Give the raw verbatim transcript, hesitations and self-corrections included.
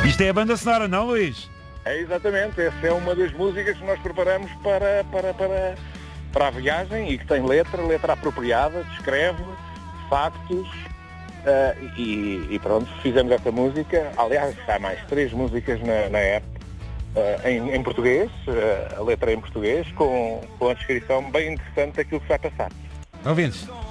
Isto é a banda sonora, não, Luís? É exatamente, essa é uma das músicas que nós preparamos para, para, para, para a viagem e que tem letra, letra apropriada, descreve factos uh, e, e pronto, fizemos essa música. Aliás, há mais três músicas na, na app uh, em, em português, uh, a letra é em português, com, com a descrição bem interessante daquilo que vai passar. Ouvintes?